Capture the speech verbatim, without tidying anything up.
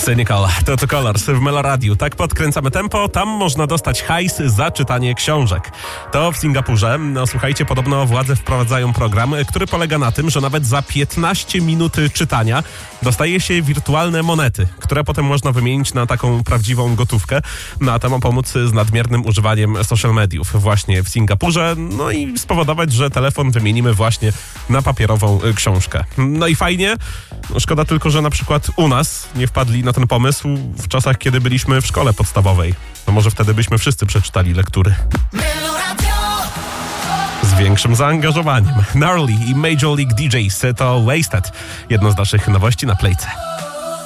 Cynical, to to Colors w Meloradiu. Tak podkręcamy tempo, tam można dostać hajs za czytanie książek. To w Singapurze. No słuchajcie, podobno władze wprowadzają program, który polega na tym, że nawet za piętnaście minut czytania dostaje się wirtualne monety, które potem można wymienić na taką prawdziwą gotówkę. No a to ma pomóc z nadmiernym używaniem social mediów właśnie w Singapurze, no i spowodować, że telefon wymienimy właśnie na papierową książkę. No i fajnie, no szkoda tylko, że na przykład u nas nie wpadli na ten pomysł w czasach, kiedy byliśmy w szkole podstawowej. No może wtedy byśmy wszyscy przeczytali lektury z większym zaangażowaniem. Gnarly i Major League D Js to Wasted. Jedno z naszych nowości na Playce.